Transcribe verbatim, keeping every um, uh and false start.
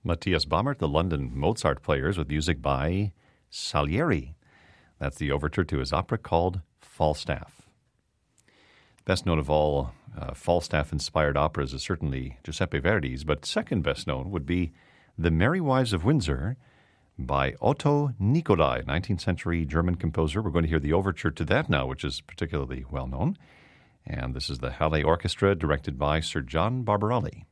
Matthias Baumert, the London Mozart Players, with music by Salieri. That's the overture to his opera called Falstaff. Best known of all uh, Falstaff-inspired operas is certainly Giuseppe Verdi's, but second best known would be The Merry Wives of Windsor by Otto Nicolai, nineteenth century German composer. We're going to hear the overture to that now, which is particularly well known. And this is the Halle Orchestra, directed by Sir John Barbarelli.